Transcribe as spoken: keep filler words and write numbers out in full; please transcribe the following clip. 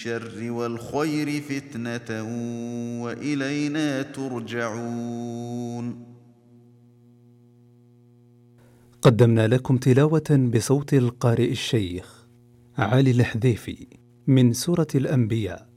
الشر والخير فتنة وإلينا ترجعون. قدمنا لكم تلاوة بصوت القارئ الشيخ علي الحذيفي من سورة الأنبياء